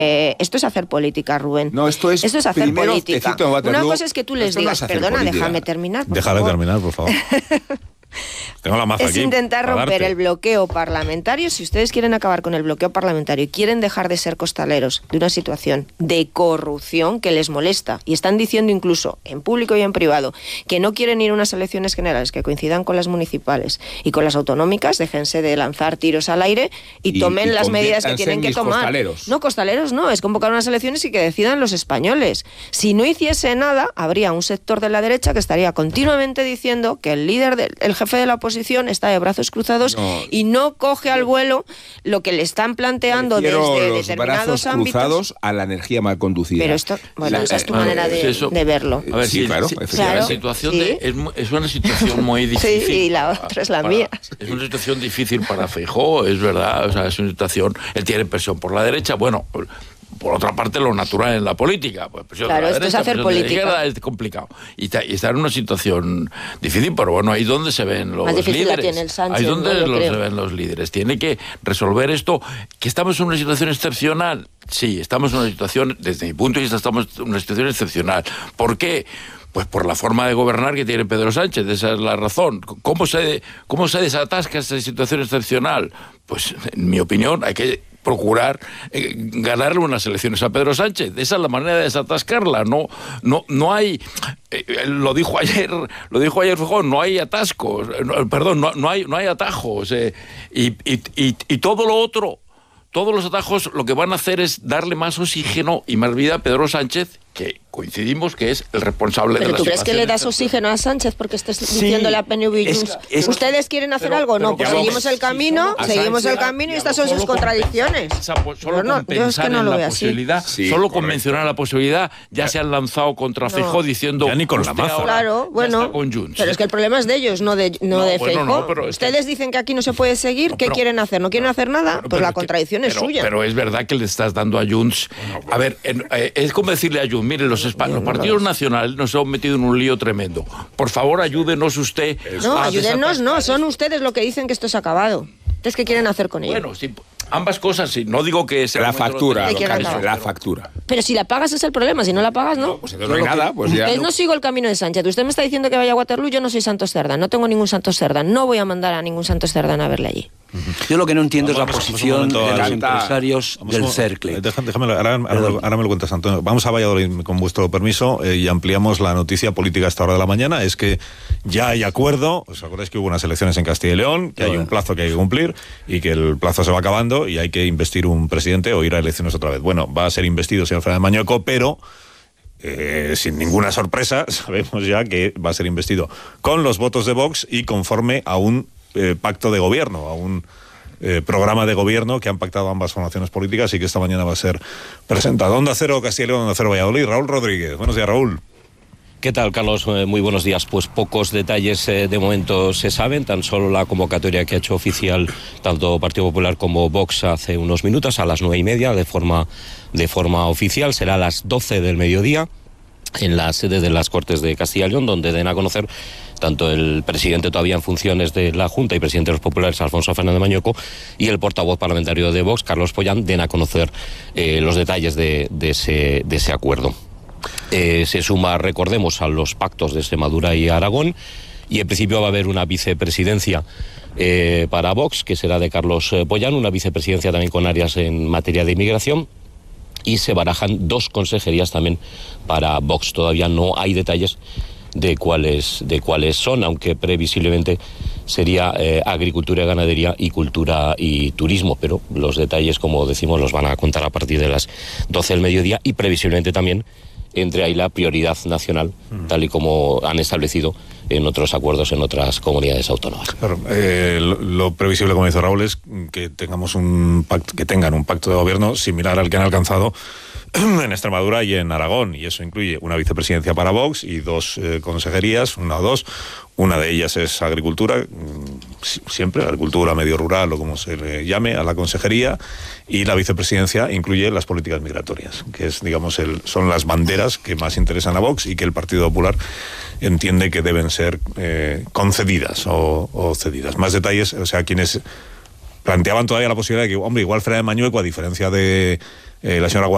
Esto es hacer política, Rubén. No, esto es hacer política. Una cosa es que tú les digas, perdona, déjame terminar, por Déjale favor. terminar, por favor. Tengo la maza Es aquí, intentar romper darte. el bloqueo parlamentario. Si ustedes quieren acabar con el bloqueo parlamentario y quieren dejar de ser costaleros de una situación de corrupción que les molesta, y están diciendo incluso en público y en privado que no quieren ir a unas elecciones generales que coincidan con las municipales y con las autonómicas, déjense de lanzar tiros al aire y tomen las medidas que tienen que tomar. Costaleros. No, costaleros no, es convocar unas elecciones y que decidan los españoles. Si no hiciese nada, habría un sector de la derecha que estaría continuamente diciendo que el líder, el jefe de la oposición está de brazos cruzados y no coge al vuelo lo que le están planteando desde los determinados brazos ámbitos. Cruzados a la energía mal conducida. Pero esto, bueno, esa es tu manera de verlo. A ver, Sí, claro, la situación es una situación muy difícil. Sí, y la otra es la mía. Es una situación difícil para Feijóo, es verdad. O sea, es una situación. Él tiene presión por la derecha. Bueno, por otra parte, lo natural en la política. Pues claro, esto es hacer política. Es complicado. Y está en una situación difícil, pero bueno, ahí donde se ven los líderes. La tiene el Sánchez, ahí donde no, se ven los líderes. Tiene que resolver esto. Que estamos en una situación excepcional. Sí, estamos en una situación, desde mi punto de vista, estamos en una situación excepcional. ¿Por qué? Pues por la forma de gobernar que tiene Pedro Sánchez, esa es la razón. ¿Cómo se desatasca esta situación excepcional? Pues, en mi opinión, hay que procurar ganarle unas elecciones a Pedro Sánchez. Esa es la manera de desatascarla. No hay, lo dijo ayer Feijóo, no hay atascos, no hay atajos, y todo lo otro. Todos los atajos lo que van a hacer es darle más oxígeno y más vida a Pedro Sánchez, que coincidimos que es el responsable de la situación. ¿Pero tú crees que le das oxígeno a Sánchez porque estás diciéndole a PNV y Junts? ¿Ustedes quieren hacer algo? No, pues seguimos el camino y estas son sus contradicciones. Solo con pensar en la posibilidad, solo con mencionar la posibilidad, ya se han lanzado contra Feijóo diciendo... Ya ni con la maza. Claro, bueno, pero es que el problema es de ellos, no de Feijóo. Ustedes dicen que aquí no se puede seguir, ¿qué quieren hacer? ¿No quieren hacer nada? Pues la contradicción es suya. Pero es verdad que le estás dando a Junts... A ver, es como decirle a Junts, mire, los partidos nacionales nos hemos metido en un lío tremendo. Por favor, ayúdenos usted. No, ayúdenos, no, son ustedes los que dicen que esto es acabado. ¿Ustedes qué quieren hacer con ello? Bueno, sí, ambas cosas, sí. No digo que sea la factura, la factura. Pero si la pagas es el problema, si no la pagas, no. Pues entonces no hay nada, pues ya. No sigo el camino de Sánchez. Usted me está diciendo que vaya a Waterloo, yo no soy Santos Cerdán, no tengo ningún Santos Cerdán, no voy a mandar a ningún Santos Cerdán a verle allí. Yo lo que no entiendo es la posición de los empresarios del Cercle. Déjame, ahora me lo cuentas, Antonio. Vamos a Valladolid, con vuestro permiso, y ampliamos la noticia política a esta hora de la mañana. Es que ya hay acuerdo. ¿Os acordáis que hubo unas elecciones en Castilla y León? Que hay un plazo que hay que cumplir y que el plazo se va acabando y hay que investir un presidente o ir a elecciones otra vez. Bueno, va a ser investido señor Fernández Mañueco, pero... sin ninguna sorpresa, sabemos ya que va a ser investido con los votos de Vox y conforme a un pacto de gobierno, a un programa de gobierno que han pactado ambas formaciones políticas y que esta mañana va a ser presentado. Onda Cero Castilla y León, Onda Cero Valladolid. Raúl Rodríguez. Buenos días, Raúl. ¿Qué tal, Carlos? Muy buenos días. Pues pocos detalles de momento se saben, tan solo la convocatoria que ha hecho oficial tanto Partido Popular como Vox hace unos minutos, a las 9:30, de forma oficial. Será a las 12 del mediodía en la sede de las Cortes de Castilla y León, donde den a conocer tanto el presidente todavía en funciones de la Junta y presidente de los Populares, Alfonso Fernández Mañueco, y el portavoz parlamentario de Vox, Carlos Pollán, den a conocer los detalles de ese acuerdo. Se suma, recordemos, a los pactos de Extremadura y Aragón, y en principio va a haber una vicepresidencia para Vox, que será de Carlos Pollán, una vicepresidencia también con áreas en materia de inmigración, y se barajan 2 consejerías también para Vox. Todavía no hay detalles de cuáles son, aunque previsiblemente sería agricultura y ganadería y cultura y turismo, pero los detalles, como decimos, los van a contar a partir de las 12 del mediodía, y previsiblemente también entre ahí la prioridad nacional, tal y como han establecido en otros acuerdos en otras comunidades autónomas. Claro, lo previsible, como dice Raúl, es que tengamos que tengan un pacto de gobierno similar al que han alcanzado en Extremadura y en Aragón, y eso incluye una vicepresidencia para Vox y 2 consejerías, una o 2. Una de ellas es agricultura, siempre agricultura, medio rural o como se le llame a la consejería, y la vicepresidencia incluye las políticas migratorias, que es, digamos, son las banderas que más interesan a Vox y que el Partido Popular entiende que deben ser concedidas o cedidas. Más detalles, o sea, quienes planteaban todavía la posibilidad de que, hombre, igual Fernández Mañueco, a diferencia de la señora